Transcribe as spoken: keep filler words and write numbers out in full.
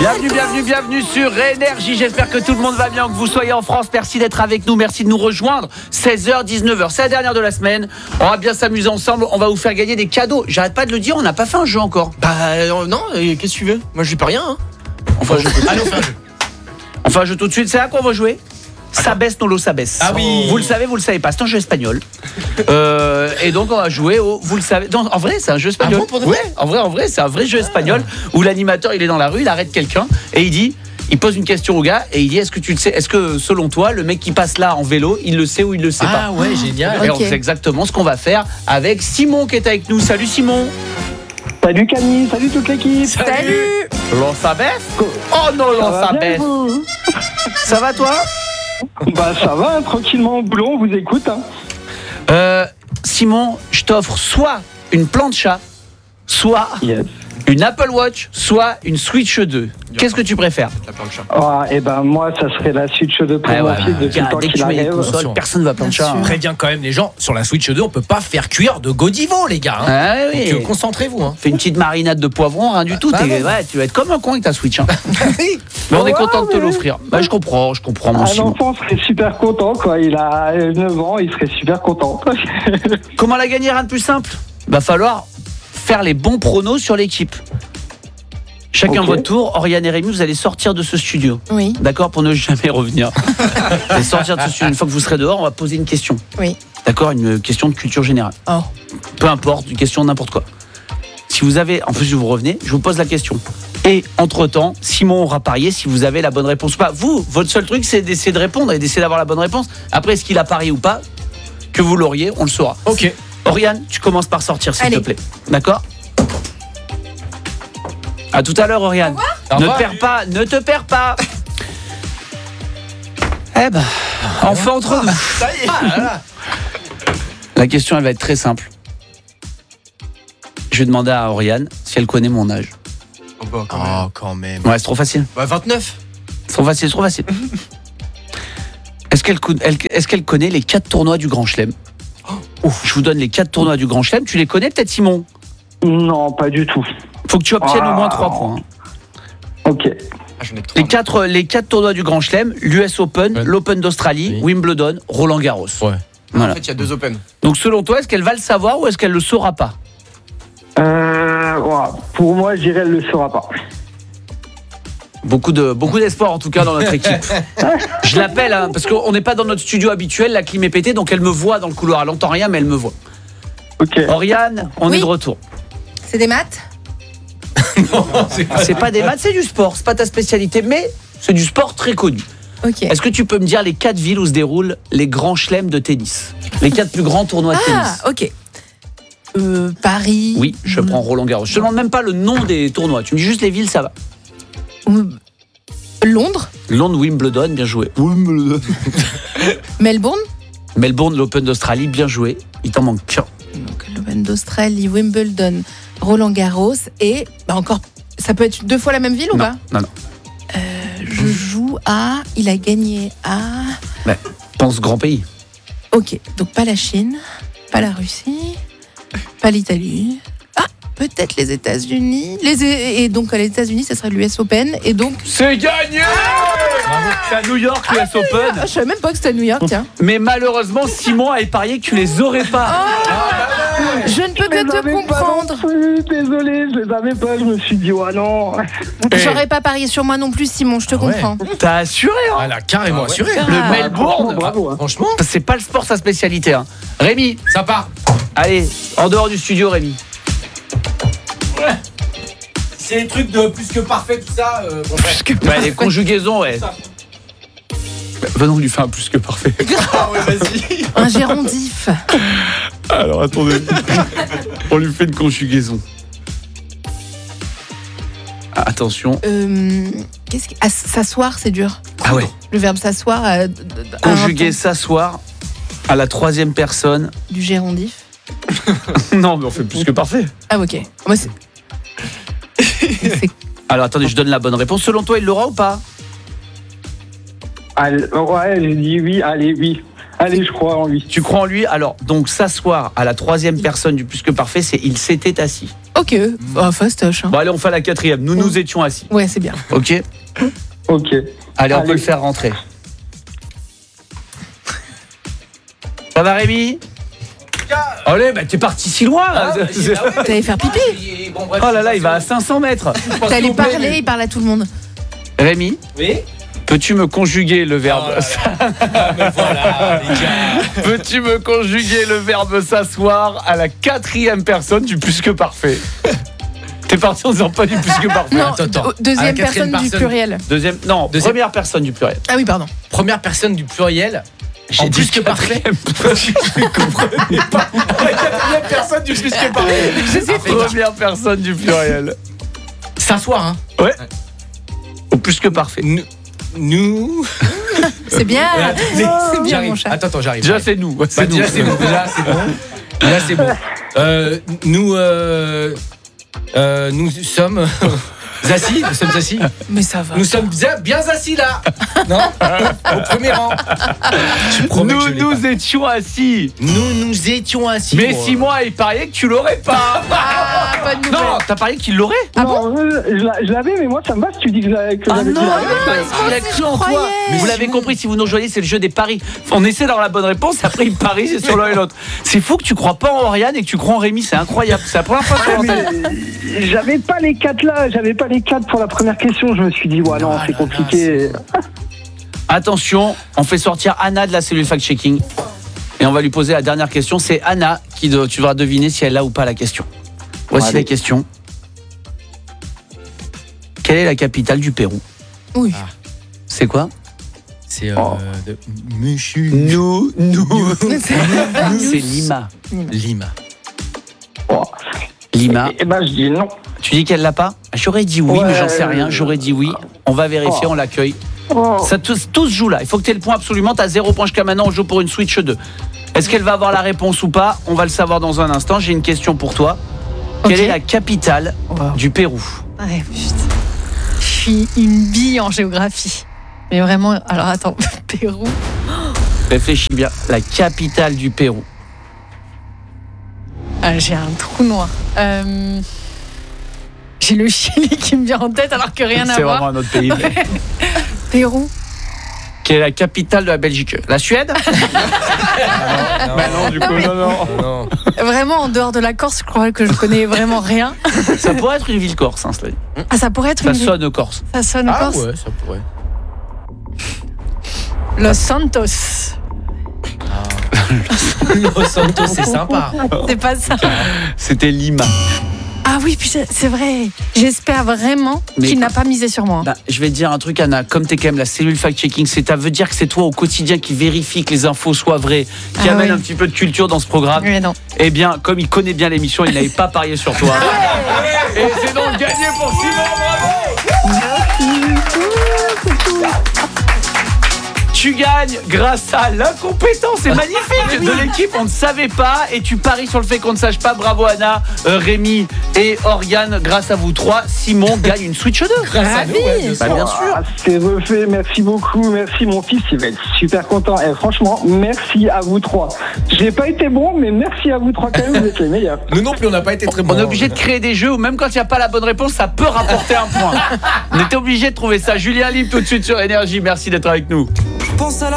Bienvenue, bienvenue, bienvenue sur Énergie. J'espère que tout le monde va bien, que vous soyez en France. Merci d'être avec nous, merci de nous rejoindre. seize heures, dix-neuf heures, c'est la dernière de la semaine. On va bien s'amuser ensemble, on va vous faire gagner des cadeaux. J'arrête pas de le dire, on n'a pas fait un jeu encore. Bah euh, non, euh, qu'est-ce que tu veux? Moi je lui pas rien hein. Enfin, je... Allez, on fait un jeu. Enfin, je tout de suite, c'est là qu'on va jouer. Sabès Nolo Sabès. Ah oui. Vous le savez, vous le savez pas, c'est un jeu espagnol. euh, et donc on va jouer au vous le savez. Non, en vrai, c'est un jeu espagnol. Ah bon, pour de ouais, vrai en vrai, en vrai, c'est un vrai jeu espagnol où l'animateur, il est dans la rue, il arrête quelqu'un et il dit il pose une question au gars et il dit est-ce que tu le sais? Est-ce que selon toi, le mec qui passe là en vélo, il le sait ou il le sait pas? Ah ouais, génial. Et Ok. on sait exactement ce qu'on va faire avec Simon qui est avec nous. Salut Simon. Salut Camille, salut toute l'équipe. Salut. Lo Sabès? Oh non, Lo Ça va bien, Sabès. vous? Ça va toi? Bah ça va, tranquillement au boulot, on vous écoute. Hein. Euh, Simon, je t'offre soit une plancha, soit Yes. une Apple Watch, soit une Switch deux. Qu'est-ce que tu préfères? La plancha. Ah, et ben moi, ça serait la Switch deux pour Ah mon ouais, fils ouais. depuis le temps Dès que qu'il tu mets les arrive. consoles, Attention. personne ne va plancha. Bien sûr. Préviens quand même les gens, sur la Switch deux, on peut pas faire cuire de Godivo les gars. Hein. Ah oui. Donc euh, concentrez-vous. Hein. Fais une petite marinade de poivron, rien du tout. bah T'es- non. ouais, tu vas être comme un con avec ta Switch. Hein. Oui. Mais on est Ouais, content de te mais- l'offrir. Bah, je comprends, je comprends mon Un Simon. enfant serait super content, quoi. Il a neuf ans, il serait super content. Comment la gagner? Rien de plus simple. Va falloir faire les bons pronos sur l'équipe. Chacun Ok. votre tour. Oriane et Rémi, vous allez sortir de ce studio. Oui, D'accord? Pour ne jamais revenir. Vous allez sortir de ce studio. Une fois que vous serez dehors, on va poser une question. oui. D'accord? Une question de culture générale. Oh. Peu importe, une question de n'importe quoi. Si vous avez, en plus vous revenez, je vous pose la question. Et entre-temps, Simon aura parié si vous avez la bonne réponse ou pas. Vous, votre seul truc, c'est d'essayer de répondre et d'essayer d'avoir la bonne réponse. Après, est-ce qu'il a parié ou pas? Que vous l'auriez, on le saura. Ok. Oriane, tu commences par sortir, s'il Allez. te plaît. D'accord? À tout à l'heure, Oriane. Au Ne te revoir. perds pas, ne te perds pas. Eh ben, enfin entre nous. Ça y est. Ah, là, là. La question, elle va être très simple. Je vais demander à Oriane si elle connaît mon âge. Oh, bah, quand même. Oh, quand même. Ouais, c'est trop facile. Bah, vingt-neuf. C'est trop facile, c'est trop facile. Est-ce qu'elle, co- elle- est-ce qu'elle connaît les quatre tournois du Grand Chelem? Ouf, je vous donne les quatre tournois du Grand Chelem. Tu les connais peut-être, Simon? Non, pas du tout. Faut que tu obtiennes Ah. au moins trois points. hein. Ok. Ah, j'en ai trois. Les quatre, les quatre tournois du Grand Chelem, l'U S Open, Ouais. l'Open d'Australie, Oui. Wimbledon, Roland Garros. Ouais. Voilà. En fait, il y a deux Open. Donc selon toi, est-ce qu'elle va le savoir ou est-ce qu'elle le saura pas? Euh, ouais, pour moi, je dirais, elle le saura pas. Beaucoup de beaucoup d'espoir en tout cas dans notre équipe. Je l'appelle hein, parce qu'on n'est pas dans notre studio habituel, la clim est pétée, donc elle me voit dans le couloir. Elle n'entend rien, mais elle me voit. Ok. Oriane, on Oui. est de retour. C'est des maths? Non, c'est pas. C'est pas des maths, c'est du sport. C'est pas ta spécialité, mais c'est du sport très connu. Ok. Est-ce que tu peux me dire les quatre villes où se déroulent les grands chelems de tennis? Les quatre plus grands tournois de tennis. Ah, ok. Euh, Paris. Oui, je prends Roland Garros. Je te demande même pas le nom des tournois. Tu me dis juste les villes, ça va. Euh, Londres. Londres, Wimbledon, bien joué. Wimbledon. Melbourne. Melbourne, l'Open d'Australie, bien joué. Il t'en manque qu'un. Donc l'Open d'Australie, Wimbledon, Roland Garros et bah encore. Ça peut être deux fois la même ville ou Non, pas? non, non. Euh, Je joue à. Il a gagné à. Ouais, pense grand pays. Ok, donc pas la Chine, pas la Russie, pas l'Italie. Ah, peut-être les États-Unis. Les et donc les États-Unis, ça serait l'U S Open et donc. C'est gagné. C'est à New York, l'U S Ah, Open. je savais même pas que c'était à New York, tiens. Mais malheureusement, Simon a parié que tu les aurais pas. Je ne peux Je les que te avais pas comprendre. non plus, désolé, je les avais pas. Je me suis dit, ouais, non. J'aurais pas parié sur moi non plus, Simon, je te Ah ouais. comprends. T'as assuré, hein. Ah, elle a carrément Ah ouais. assuré. Ah. Le Ah, Melbourne. Bravo, hein. Franchement, C'est pas le sport sa spécialité. Hein. Rémi, ça part. allez, en dehors du studio, Rémi. C'est des trucs de plus que parfait, tout ça. Euh, bon, bref. Ouais, les conjugaisons, ouais. Bah, venons lui faire un plus que parfait. Ah ouais, vas-y. Un gérondif. Alors attendez, on lui fait une conjugaison. Ah, attention. Euh, qu'est-ce que... ah, s'asseoir, c'est dur. Ah ouais. Le verbe s'asseoir. euh, d- d- à un Conjuguer temps s'asseoir à la troisième personne. Du gérondif. Non, mais on fait plus que parfait. Ah, ok. Moi, c'est. c'est- Alors attendez, je donne la bonne réponse. Selon toi, il l'aura ou pas? Allez, ouais, j'ai dit oui, allez, oui. Allez, je crois en lui. Tu crois en lui? Alors, donc s'asseoir à la troisième personne du plus que parfait, c'est il s'était assis. Ok, bah, fastoche. Hein. Bon, allez, on fait la quatrième. Nous nous étions assis. Ouais, c'est bien. Ok. Ok. Allez, on Allez. peut le faire rentrer. Ça va, Rémi? Allez, bah t'es parti si loin. Ah, là. mais j'ai- ah ouais, T'allais faire pipi. mais- bon, bref, Oh là là, c'est il va à bon. cinq cents mètres. T'allais S'il vous plaît, parler, mais- il parle à tout le monde. Rémi, Oui. peux-tu me conjuguer le verbe Oh là là. Mais voilà, les gars. Peux-tu me conjuguer le verbe s'asseoir à la quatrième personne du plus que parfait? T'es parti en disant pas du plus que parfait. Non, attends, attends. deux- deuxième À la quatrième personne du personne. pluriel. Deuxième, non, Deuxième. première personne du pluriel. Ah oui, pardon. Première personne du pluriel. J'ai En dit plus que parfait. quatrième. Je comprenais pas. La quatrième personne du plus que parfait. Je sais pas. Première personne du pluriel. S'asseoir, hein. Ouais. Au plus que parfait. Nous. Nous. C'est bien. Attendez, C'est bien, j'arrive. mon chat. Attends, attends, j'arrive. Déjà j'arrive. c'est nous. Bah, C'est nous. déjà, c'est bon. Déjà, c'est bon. Déjà, c'est bon. Euh, nous, euh, euh, nous sommes assis. Nous sommes assis. Mais ça va. Nous sommes bien, bien assis là. Non. Au premier rang. Je promets que Nous je l'ai nous pas. étions assis. Nous nous étions assis. Mais bon. Simon il pariait que tu l'aurais pas. Ah, pas de Non, nouvelles. t'as parié qu'il l'aurait. Ah non, euh, je l'a- je l'avais, mais moi, ça me va si tu dis que je l'avais. que Ah j'avais dit non, la il réponse. a pas- il a cru en toi. croyais. Mais vous l'avez compris, si vous nous rejoignez, c'est le jeu des paris. On essaie d'avoir la bonne réponse, et après il parie c'est sur l'un et l'autre. C'est fou que tu crois pas en Oriane et que tu crois en Rémi, c'est incroyable. C'est la première fois que Ah, je mais l'entends. j'avais pas les quatre là, j'avais pas les quatre pour la première question. Je me suis dit, ouais, non, Ah c'est là compliqué. Attention, on fait sortir Anna de la cellule fact-checking. Et on va lui poser la dernière question. C'est Anna qui doit, tu vas deviner si elle a ou pas la question. Voici Allez. la question. Quelle est la capitale du Pérou? Oui. C'est quoi? C'est euh, Oh. de Muchu. Nous, nous. C'est C'est Lima. Lima. Oh. Lima. Et, et ben, je dis non. Tu dis qu'elle l'a pas? J'aurais dit oui, Ouais, mais j'en sais rien. euh, J'aurais dit oui. On va vérifier, Oh. on l'accueille. Oh. Ça tous, tous se joue là. Il faut que tu aies le point absolument. Tu as zéro point jusqu'à maintenant. On joue pour une Switch deux. Est-ce qu'elle va avoir la réponse ou pas? On va le savoir dans un instant. J'ai une question pour toi. Quelle Ok. est la capitale Wow. du Pérou? Ouais, putain. Je suis une bille en géographie. Mais vraiment, alors attends, Pérou. Réfléchis bien. La capitale du Pérou. Ah, j'ai un trou noir. Euh, J'ai le Chili qui me vient en tête alors que rien à C'est voir. vraiment un autre pays. Ouais. Pérou. Quelle est la capitale de la Belgique? La Suède? Bah non, du coup, non, non. Non. Vraiment, en dehors de la Corse, je crois que je connais vraiment rien. Ça pourrait être une ville corse, hein, cela dit. Ah, ça pourrait être Ça une ville- sonne corse. Ça sonne Ah Corse. ouais, ça pourrait. Los Santos. Los Santos, c'est sympa. C'est pas ça. C'était Lima. Ah oui, putain, c'est vrai. J'espère vraiment Mais- qu'il n'a pas misé sur moi. Bah, je vais te dire un truc, Anna. Comme t'es quand même la cellule fact-checking, c'est, ça veut dire que c'est toi au quotidien qui vérifie que les infos soient vraies, qui Ah amène oui. un petit peu de culture dans ce programme. Mais non. Eh bien, comme il connaît bien l'émission, il n'avait pas parié sur toi. Et c'est donc gagné pour Simon, bravo! Tu gagnes grâce à l'incompétence, c'est magnifique de l'équipe, on ne savait pas et tu paries sur le fait qu'on ne sache pas. Bravo Anna, euh, Rémi et Oriane, grâce à vous trois, Simon gagne une Switch deux. Grâce à nous, ouais, bien Bah, sûr. bien sûr. Ah, c'est refait, merci beaucoup, merci mon fils, il va être super content. Et franchement, merci à vous trois. J'ai pas été bon, mais merci à vous trois quand même, vous êtes les meilleurs. Nous non plus, on n'a pas été très bons. On est obligé de créer des jeux où même quand il n'y a pas la bonne réponse, ça peut rapporter un point. On était obligé de trouver ça. Julien Libre tout de suite sur Énergie, merci d'être avec nous. Pense à la